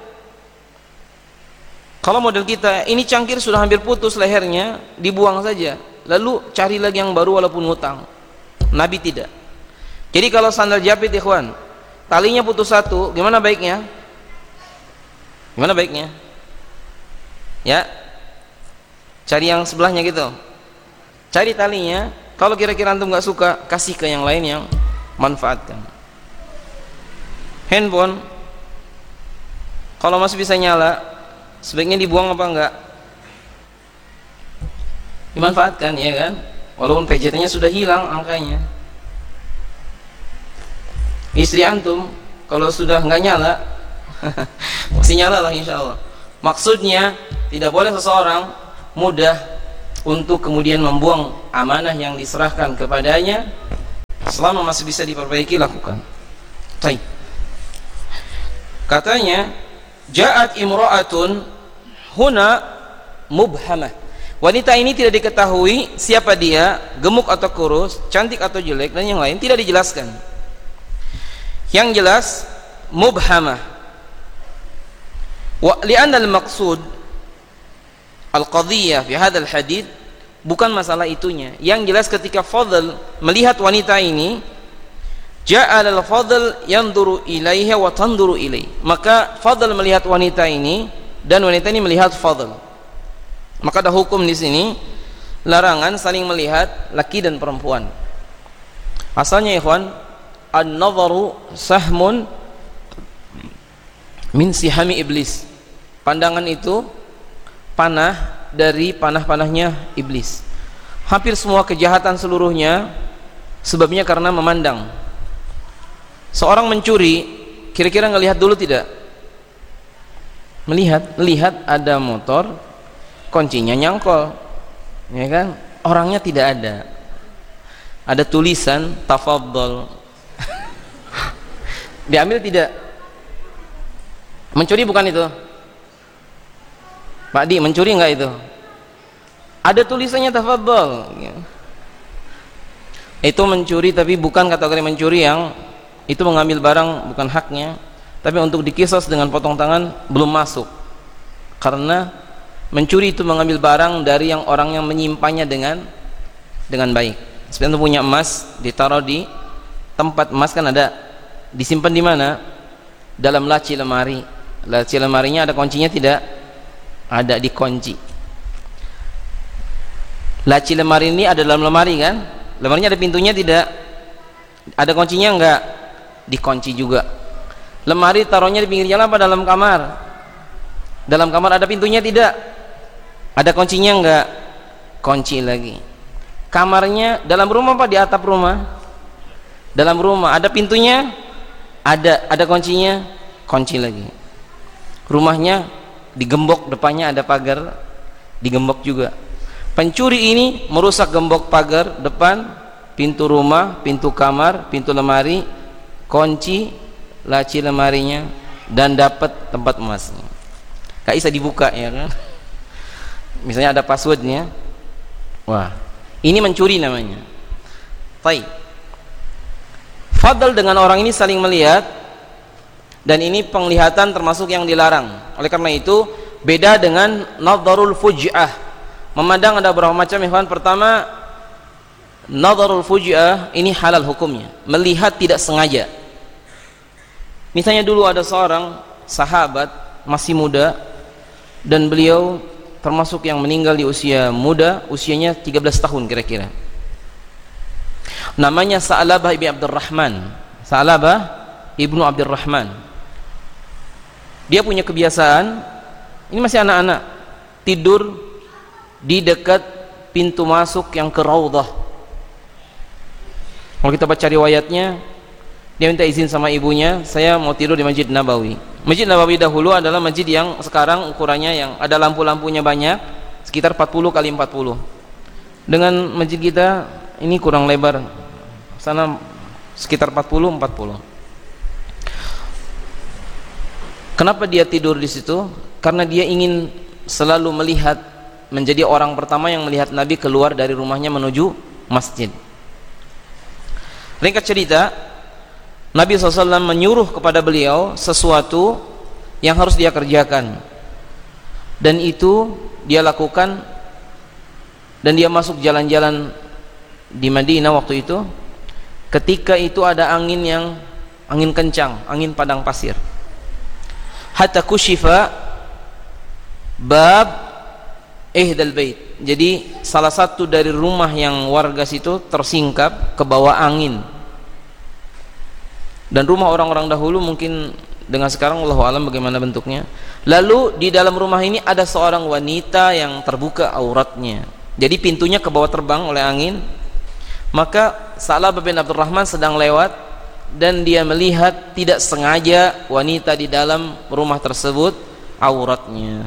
Kalau model kita ini cangkir sudah hampir putus lehernya, dibuang saja, lalu cari lagi yang baru walaupun ngutang. Nabi tidak. Jadi kalau sandal jepit ikhwan, talinya putus satu, gimana baiknya? Gimana baiknya? Ya, cari yang sebelahnya gitu. Cari talinya. Kalau kira-kira antum nggak suka, kasih ke yang lain yang manfaatkan. Handphone, kalau masih bisa nyala, sebaiknya dibuang apa enggak? Dimanfaatkan, ya kan? Walaupun P J T-nya sudah hilang angkanya. Istri antum kalau sudah nggak nyala masih nyala lah insya Allah. Maksudnya tidak boleh seseorang mudah untuk kemudian membuang amanah yang diserahkan kepadanya. Selama masih bisa diperbaiki, lakukan. Baik. Katanya ja'at imra'atun huna mubhamah. Wanita ini tidak diketahui siapa dia, gemuk atau kurus, cantik atau jelek, dan yang lain tidak dijelaskan. Yang jelas mubhamah. Wa li'anna al-maqsud al-qadhiyah fi hadzal hadits bukan masalah itunya. Yang jelas ketika Fadl melihat wanita ini, ja'al al-Fadl yanzuru ilaiha wa tanzuru ilaihi. Maka Fadl melihat wanita ini dan wanita ini melihat Fadl. Maka ada hukum di sini larangan saling melihat laki dan perempuan. Asalnya ikhwan, an-nadharu sahmun min sihami iblis. Pandangan itu panah dari panah-panahnya iblis. Hampir semua kejahatan seluruhnya sebabnya karena memandang. Seorang mencuri, kira-kira ngelihat dulu tidak? Melihat, lihat ada motor, kuncinya nyangkol, ya kan? Orangnya tidak ada. Ada tulisan tafadhol. Diambil tidak? Mencuri bukan itu? Pak Di, mencuri enggak itu? Ada tulisannya tafadhol. Itu mencuri, tapi bukan kategori mencuri yang itu mengambil barang bukan haknya, tapi untuk dikisos dengan potong tangan belum masuk. Karena mencuri itu mengambil barang dari yang orang yang menyimpannya dengan dengan baik. Seperti punya emas ditaruh di tempat emas, kan ada disimpan di mana? Dalam laci lemari. Laci lemarinya ada kuncinya tidak? Ada dikunci. Laci lemari ini ada dalam lemari kan? Lemarinya ada pintunya tidak? Ada kuncinya enggak? Dikunci juga. Lemari taruhnya di pinggir jalan apa dalam kamar? Dalam kamar ada pintunya tidak? Ada kuncinya enggak? Kunci lagi. Kamarnya dalam rumah apa di atap rumah? Dalam rumah. Ada pintunya? Ada. Ada kuncinya? Kunci lagi. Rumahnya digembok, depannya ada pagar, digembok juga. Pencuri ini merusak gembok pagar depan, pintu rumah, pintu kamar, pintu lemari, kunci laci lemarinya, dan dapat tempat emasnya. Gak bisa dibuka, ya kan? Misalnya ada passwordnya. Wah, ini mencuri namanya. Baik. Fadl dengan orang ini saling melihat, dan ini penglihatan termasuk yang dilarang. Oleh karena itu beda dengan nadharul fuj'ah. Memandang ada beberapa macam, ikhwan. Pertama, nadharul fuj'ah ini halal hukumnya, melihat tidak sengaja. Misalnya dulu ada seorang sahabat masih muda, dan beliau termasuk yang meninggal di usia muda, usianya tiga belas tahun kira-kira. Namanya Sa'labah ibn Abdurrahman. Sa'labah ibnu Abdurrahman. Dia punya kebiasaan, ini masih anak-anak, tidur di dekat pintu masuk yang ke Raudhah. Kalau kita baca riwayatnya, dia minta izin sama ibunya, saya mau tidur di Masjid Nabawi. Masjid Nabawi dahulu adalah masjid yang sekarang ukurannya yang ada lampu-lampunya banyak, sekitar empat puluh kali empat puluh. Dengan masjid kita ini kurang lebar, sana sekitar empat puluh empat puluh. Kenapa dia tidur di situ? Karena dia ingin selalu melihat, menjadi orang pertama yang melihat Nabi keluar dari rumahnya menuju masjid. Ringkas cerita, Nabi shallallahu alaihi wasallam menyuruh kepada beliau sesuatu yang harus dia kerjakan, dan itu dia lakukan, dan dia masuk jalan-jalan di Madinah waktu itu. Ketika itu ada angin yang angin kencang, angin padang pasir. Hatta kushifa bab ihdal bait. Jadi salah satu dari rumah yang warga situ tersingkap ke bawah angin. Dan rumah orang-orang dahulu mungkin dengan sekarang wallahu alam bagaimana bentuknya. Lalu di dalam rumah ini ada seorang wanita yang terbuka auratnya. Jadi pintunya ke bawah terbang oleh angin. Maka Sa'labah bin Abdurrahman sedang lewat, dan dia melihat tidak sengaja wanita di dalam rumah tersebut auratnya.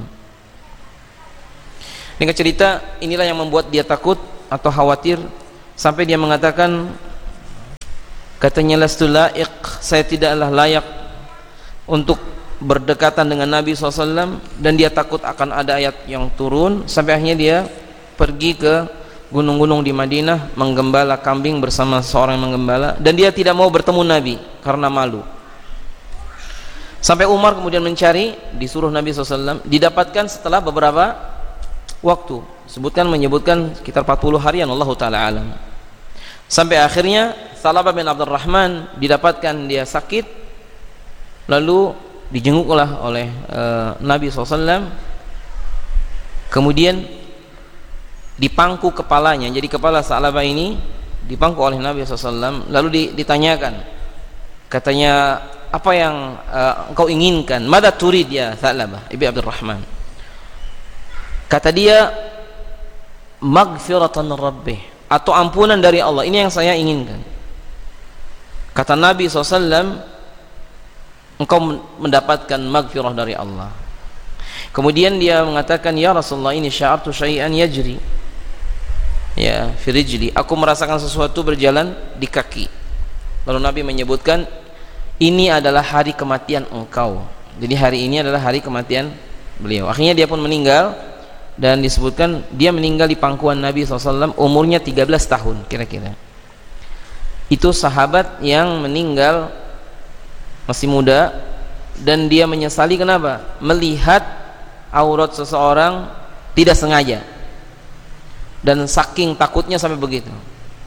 Dengan cerita inilah yang membuat dia takut atau khawatir, sampai dia mengatakan, katanya, lastu la'iq, saya tidaklah layak untuk berdekatan dengan Nabi shallallahu alaihi wasallam, dan dia takut akan ada ayat yang turun. Sampai akhirnya dia pergi ke gunung-gunung di Madinah menggembala kambing bersama seorang yang menggembala, dan dia tidak mau bertemu Nabi karena malu. Sampai Umar kemudian mencari, disuruh Nabi shallallahu alaihi wasallam, didapatkan setelah beberapa waktu, sebutkan menyebutkan sekitar empat puluh harian, Allah taala alam. Sampai akhirnya Sa'labah bin Abdurrahman didapatkan dia sakit, lalu dijenguklah oleh uh, Nabi shallallahu alaihi wasallam. Kemudian dipangku kepalanya, jadi kepala Sa'labah ini dipangku oleh Nabi shallallahu alaihi wasallam. Lalu ditanyakan, katanya, apa yang uh, engkau inginkan? Mada turid ya Sa'labah ibn Abdurrahman? Kata dia, maghfiratan rabbih, atau ampunan dari Allah. Ini yang saya inginkan. Kata Nabi shallallahu alaihi wasallam, engkau mendapatkan maghfirah dari Allah. Kemudian dia mengatakan, ya Rasulullah, ini sya'artu syai'an yajri ya fi rijli, aku merasakan sesuatu berjalan di kaki. Lalu Nabi menyebutkan, ini adalah hari kematian engkau. Jadi hari ini adalah hari kematian beliau. Akhirnya dia pun meninggal, dan disebutkan dia meninggal di pangkuan Nabi shallallahu alaihi wasallam umurnya tiga belas tahun kira-kira. Itu sahabat yang meninggal masih muda, dan dia menyesali. Kenapa? Melihat aurat seseorang tidak sengaja, dan saking takutnya sampai begitu.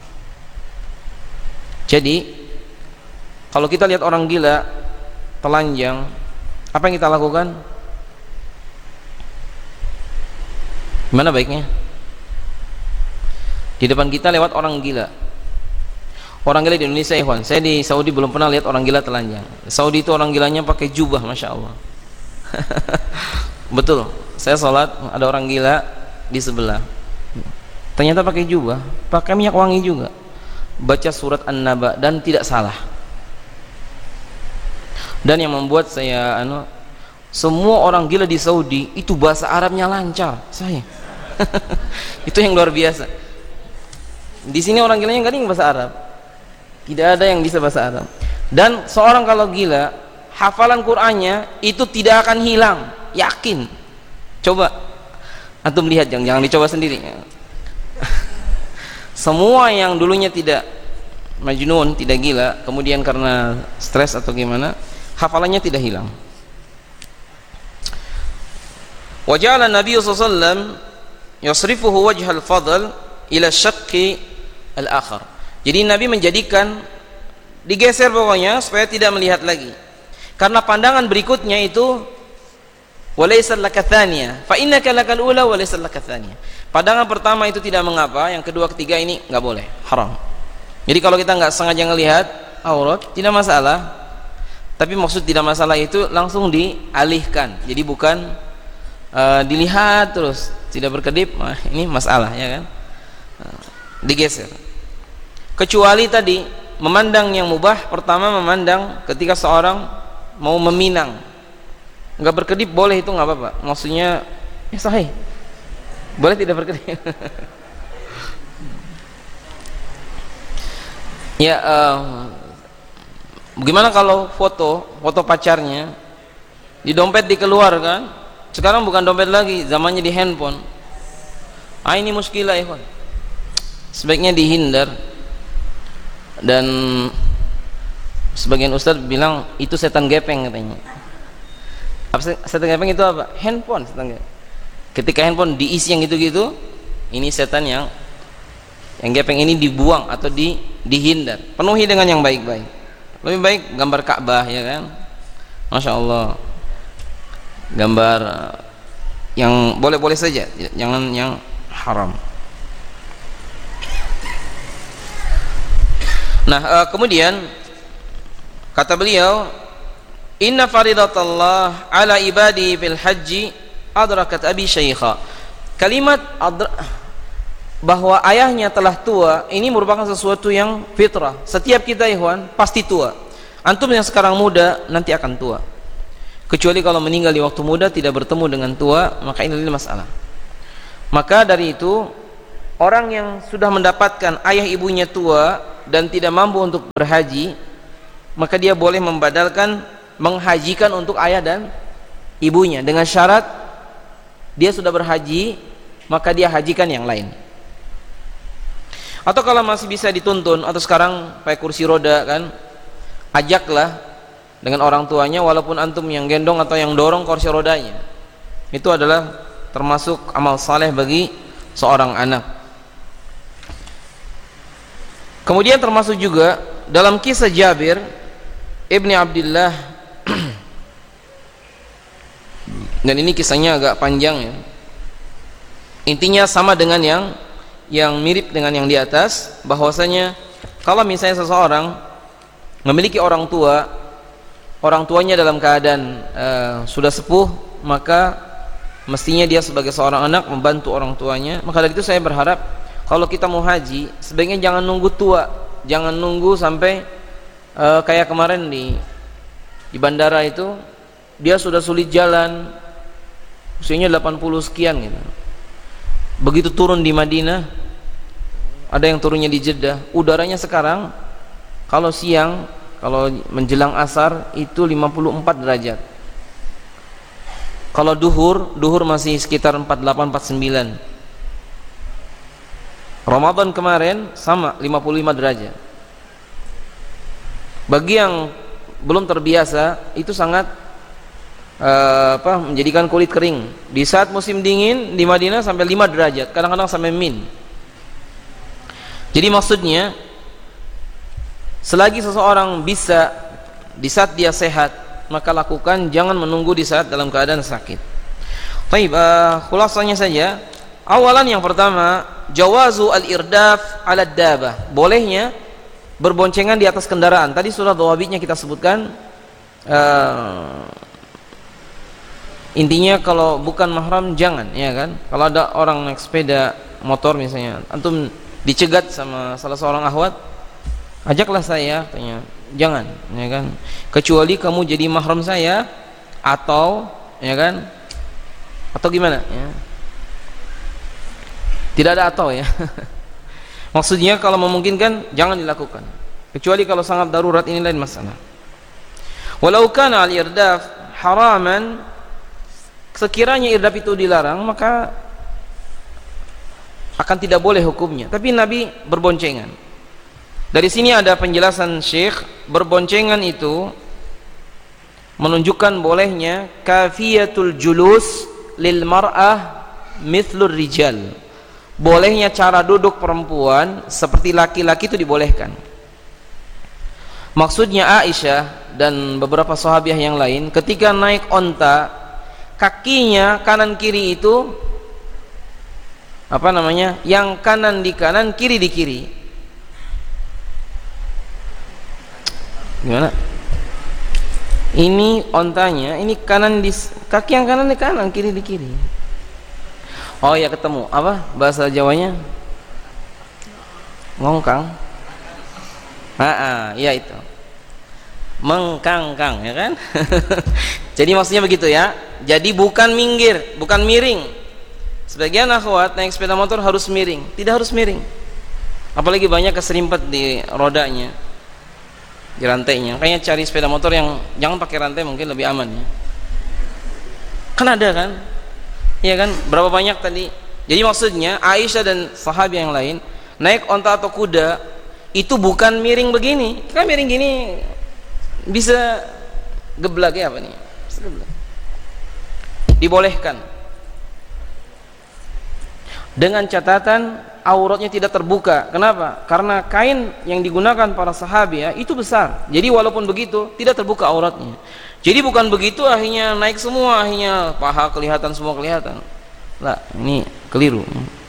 Jadi kalau kita lihat orang gila telanjang, apa yang kita lakukan? Gimana baiknya? Di depan kita lewat orang gila. Orang gila di Indonesia, ikhwan. Saya di Saudi belum pernah lihat orang gila telanjang. Saudi itu orang gilanya pakai jubah, masya Allah. Betul. Saya sholat, ada orang gila di sebelah. Ternyata pakai jubah, pakai minyak wangi juga, baca surat An-Naba, dan tidak salah. Dan yang membuat saya anu, semua orang gila di Saudi itu bahasa Arabnya lancar. Saya itu yang luar biasa. Di sini orang gilanya nggak ada yang bahasa Arab, tidak ada yang bisa bahasa Arab. Dan seorang kalau gila, hafalan Qur'annya itu tidak akan hilang, yakin. Coba antum lihat, jangan, jangan dicoba sendiri. Semua yang dulunya tidak majnun, tidak gila, kemudian karena stres atau gimana, hafalannya tidak hilang. Wa ja'ala Nabi sallallahu alaihi wasallam yasrifuhu wajhal fadl ila syaqqi al-akhar. Jadi Nabi menjadikan, digeser pokoknya supaya tidak melihat lagi, karena pandangan berikutnya itu walaysa laka thaniya fa innaka lakal ula walaysa laka thaniya. Pandangan pertama itu tidak mengapa, yang kedua ketiga ini nggak boleh, haram. Jadi kalau kita nggak sengaja ngelihat aurat tidak masalah, tapi maksud tidak masalah itu langsung dialihkan, jadi bukan uh, dilihat terus tidak berkedip. Nah, ini masalah, ya kan? Uh, digeser. Kecuali tadi memandang yang mubah, pertama memandang ketika seorang mau meminang, nggak berkedip boleh, itu nggak apa-apa. Maksudnya ya sahih, boleh tidak berkedip. Ya, uh, bagaimana kalau foto foto pacarnya di dompet dikeluarkan? Sekarang bukan dompet lagi, zamannya di handphone. Ah, ini muskilah, ikhwan. Sebaiknya dihindar. Dan sebagian ustadz bilang itu setan gepeng katanya. Apa setan gepeng itu apa? Handphone setan gepeng. Ketika handphone diisi yang gitu-gitu, ini setan yang yang gepeng ini dibuang atau di dihindar. Penuhi dengan yang baik-baik. Lebih baik gambar Ka'bah, ya kan? Masya Allah. Gambar yang boleh-boleh saja, jangan yang haram. Nah, uh, kemudian kata beliau, inna faridatallah ala ibadi fil haji adrakat abi syaikha. Kalimat adra, bahwa ayahnya telah tua, ini merupakan sesuatu yang fitrah. Setiap kita, ikhwan, pasti tua. Antum yang sekarang muda nanti akan tua. Kecuali kalau meninggal di waktu muda tidak bertemu dengan tua, maka ini adalah masalah. Maka dari itu, orang yang sudah mendapatkan ayah ibunya tua dan tidak mampu untuk berhaji, maka dia boleh membadalkan menghajikan untuk ayah dan ibunya, dengan syarat dia sudah berhaji, maka dia hajikan yang lain. Atau kalau masih bisa dituntun, atau sekarang pakai kursi roda kan, ajaklah dengan orang tuanya, walaupun antum yang gendong atau yang dorong kursi rodanya. Itu adalah termasuk amal saleh bagi seorang anak. Kemudian termasuk juga dalam kisah Jabir ibni Abdullah, dan ini kisahnya agak panjang ya, intinya sama dengan yang yang mirip dengan yang di atas, bahwasanya kalau misalnya seseorang memiliki orang tua, orang tuanya dalam keadaan uh, sudah sepuh, maka mestinya dia sebagai seorang anak membantu orang tuanya. Maka dari itu saya berharap kalau kita mau haji sebaiknya jangan nunggu tua, jangan nunggu sampai uh, kayak kemarin di di bandara itu dia sudah sulit jalan, usianya delapan puluh sekian gitu. Begitu turun di Madinah, ada yang turunnya di Jeddah, udaranya sekarang kalau siang, kalau menjelang asar itu lima puluh empat derajat. Kalau duhur, duhur masih sekitar empat puluh delapan empat puluh sembilan. Ramadan kemarin sama lima puluh lima derajat. Bagi yang belum terbiasa itu sangat uh, apa menjadikan kulit kering. Di saat musim dingin di Madinah sampai lima derajat, kadang-kadang sampai min. Jadi maksudnya selagi seseorang bisa di saat dia sehat maka lakukan, jangan menunggu di saat dalam keadaan sakit. Baik, uh, khulasanya saja. Awalan yang pertama, jawazu al-irdaf ala dabah. Bolehnya berboncengan di atas kendaraan. Tadi sudah dhawabitnya kita sebutkan. Uh, intinya kalau bukan mahram jangan, ya kan? Kalau ada orang naik sepeda motor misalnya, antum dicegat sama salah seorang akhwat, ajaklah saya, tanya. Jangan, ya kan? Kecuali kamu jadi mahram saya atau, ya kan? Atau gimana, ya? Tidak ada atau, ya. Maksudnya kalau memungkinkan jangan dilakukan. Kecuali kalau sangat darurat, ini lain masalah. Walau kana al-irdaf haraman, sekiranya irdaf itu dilarang, maka akan tidak boleh hukumnya. Tapi Nabi berboncengan. Dari sini ada penjelasan Syekh, berboncengan itu menunjukkan bolehnya kafiyatul julus lil mar'ah mithlur rijal. Bolehnya cara duduk perempuan seperti laki-laki itu dibolehkan. Maksudnya Aisyah dan beberapa sahabiah yang lain ketika naik onta, kakinya kanan kiri itu apa namanya? Yang kanan di kanan, kiri di kiri. Gimana? Ini ontanya, ini kanan di kaki yang kanan di kanan, kiri di kiri. Oh ya, ketemu. Apa bahasa Jawanya? Ngongkang. Ah, iya itu. Mengkangkang, ya kan? Jadi maksudnya begitu ya. Jadi bukan minggir, bukan miring. Sebagian akhwat naik sepeda motor harus miring, tidak harus miring. Apalagi banyak keserimpet di rodanya, di rantainya. Kayaknya cari sepeda motor yang jangan pakai rantai, mungkin lebih aman ya. Kan ada kan? Iya kan? Berapa banyak tadi? Jadi maksudnya Aisyah dan sahabat yang lain naik onta atau kuda itu bukan miring begini. Kan miring gini bisa geblak ya apa nih? Bisa geblak. Dibolehkan. Dengan catatan auratnya tidak terbuka. Kenapa? Karena kain yang digunakan para sahabat itu besar. Jadi walaupun begitu tidak terbuka auratnya. Jadi bukan begitu akhirnya naik semua, akhirnya paha kelihatan, semua kelihatan. Lah, ini keliru.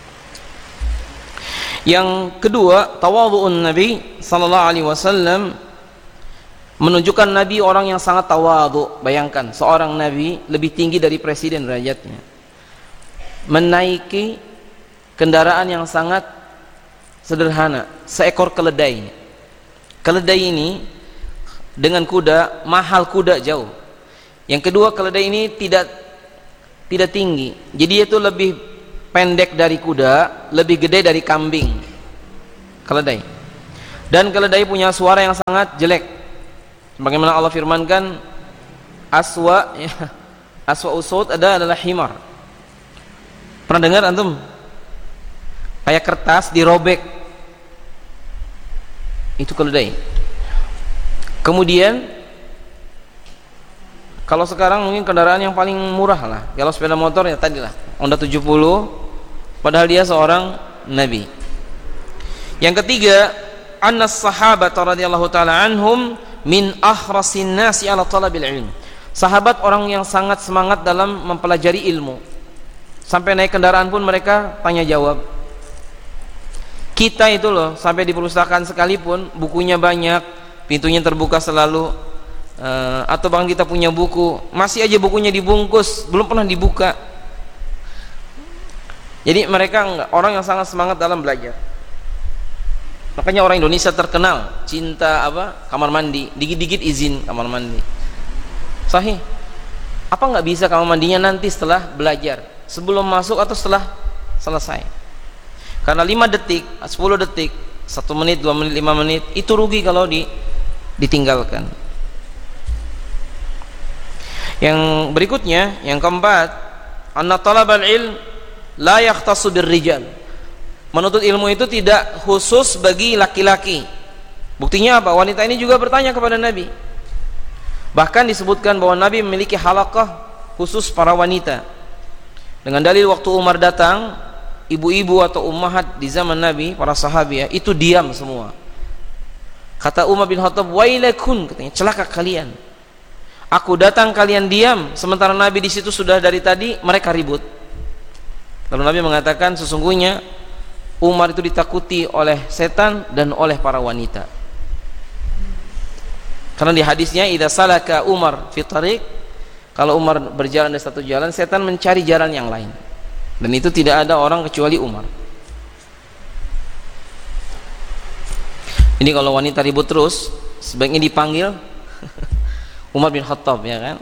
Yang kedua, tawadhu'un Nabi sallallahu alaihi wasallam menunjukkan Nabi orang yang sangat tawadhu. Bayangkan seorang Nabi lebih tinggi dari presiden derajatnya, menaiki kendaraan yang sangat sederhana, seekor keledai. Keledai ini dengan kuda, mahal kuda jauh. Yang kedua, keledai ini tidak tidak tinggi, jadi itu lebih pendek dari kuda, lebih gede dari kambing. Keledai. Dan keledai punya suara yang sangat jelek. Bagaimana Allah firmankan, aswa ya, aswa usut ada adalah himar. Pernah dengar antum? Kayak kertas dirobek, itu keledai. Kemudian kalau sekarang mungkin kendaraan yang paling murah lah, kalau sepeda motor ya tadilah Honda tujuh puluh, padahal dia seorang Nabi. Yang ketiga, annas sahabat radhiyallahu taala anhum min ahrasin nasi ala talabil ilm. Sahabat orang yang sangat semangat dalam mempelajari ilmu. Sampai naik kendaraan pun mereka tanya jawab. Kita itu loh, sampai di perpustakaan sekalipun bukunya banyak, pintunya terbuka selalu, uh, atau bang kita punya buku, masih aja bukunya dibungkus, belum pernah dibuka. Jadi mereka enggak, orang yang sangat semangat dalam belajar. Makanya orang Indonesia terkenal cinta apa? Kamar mandi, dikit-dikit izin kamar mandi. Sahih. Apa nggak bisa kamar mandinya nanti setelah belajar, sebelum masuk atau setelah selesai? Karena lima detik, sepuluh detik, satu menit, dua menit, lima menit itu rugi kalau di, ditinggalkan. Yang berikutnya, yang keempat, anna talabal ilm la yakhtassu birrijal. Menuntut ilmu itu tidak khusus bagi laki-laki. Buktinya apa? Wanita ini juga bertanya kepada Nabi. Bahkan disebutkan bahwa Nabi memiliki halaqah khusus para wanita. Dengan dalil waktu Umar datang, ibu-ibu atau ummahat di zaman Nabi, para sahabat itu diam semua. Kata Umar bin Khattab, "Wailakun," katanya, celaka kalian. Aku datang kalian diam, sementara Nabi di situ sudah dari tadi mereka ribut. Lalu Nabi mengatakan, sesungguhnya Umar itu ditakuti oleh setan dan oleh para wanita. Karena di hadisnya, idza salaka Umar fi tariq, kalau Umar berjalan di satu jalan, setan mencari jalan yang lain. Dan itu tidak ada orang kecuali Umar. Ini kalau wanita ribut terus, sebaiknya dipanggil Umar bin Khattab, ya kan?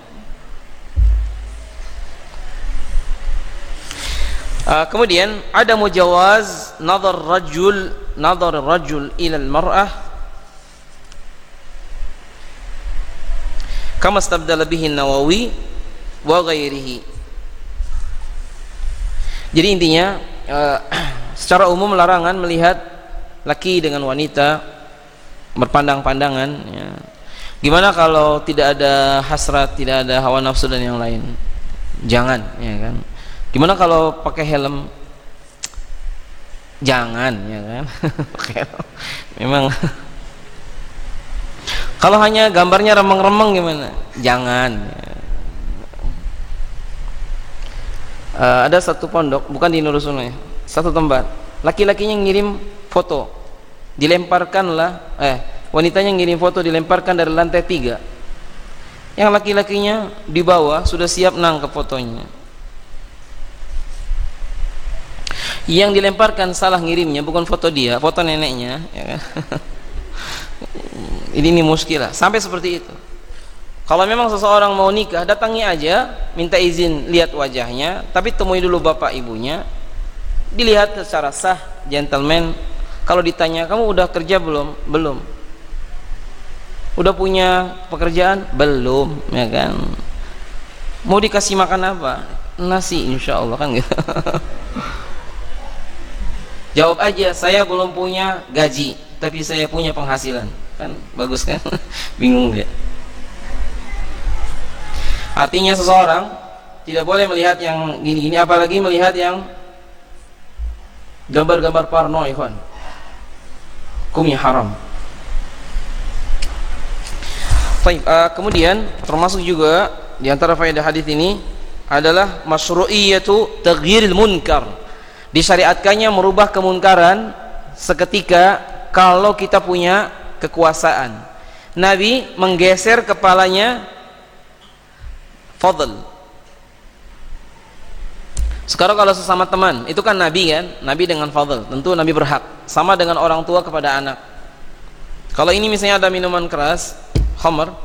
Uh, kemudian ada mujawaz nazar rajul nazar rajul ila al-mar'ah kama istabdala bihi an-Nawawi wa ghairihi. Jadi intinya uh, secara umum larangan melihat laki dengan wanita berpandang-pandangan, ya. Gimana kalau tidak ada hasrat, tidak ada hawa nafsu dan yang lain? Jangan, ya kan? Gimana kalau pakai helm? Jangan, ya kan? Pakai helm. Memang. Kalau hanya gambarnya remeng-remeng gimana? Jangan. Uh, ada satu pondok, bukan di Nur Sunnah, satu tempat. Laki-lakinya ngirim foto, dilemparkanlah. Eh, wanitanya ngirim foto, dilemparkan dari lantai tiga. Yang laki-lakinya di bawah sudah siap nangkep fotonya. Yang dilemparkan salah ngirimnya, bukan foto dia, foto neneknya, ya kan? ini ini muskilah sampai seperti itu. Kalau memang seseorang mau nikah, datangi aja, minta izin lihat wajahnya, tapi temui dulu bapak ibunya, dilihat secara sah, gentleman. Kalau ditanya, kamu udah kerja belum? Belum. Udah punya pekerjaan? Belum, ya kan? Mau dikasih makan apa? Nasi, insya Allah, kan gitu. Jawab aja, saya belum punya gaji, tapi saya punya penghasilan. Kan bagus kan? Bingung dia. Artinya seseorang tidak boleh melihat yang gini-gini, apalagi melihat yang gambar-gambar porno, ikhwan. Hukumnya haram. Baik, uh, kemudian termasuk juga di antara faedah hadis ini adalah masyru'iyatu taghyiril munkar. Disyariatkannya merubah kemunkaran seketika kalau kita punya kekuasaan. Nabi menggeser kepalanya Fadl. Sekarang kalau sesama teman, itu kan Nabi kan? Nabi dengan Fadl, tentu Nabi berhak. Sama dengan orang tua kepada anak. Kalau ini misalnya ada minuman keras, khamr,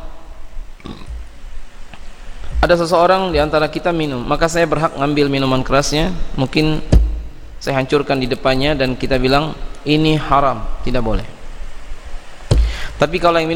ada seseorang di antara kita minum, maka saya berhak ngambil minuman kerasnya, mungkin saya hancurkan di depannya dan kita bilang ini haram, tidak boleh. Tapi kalau yang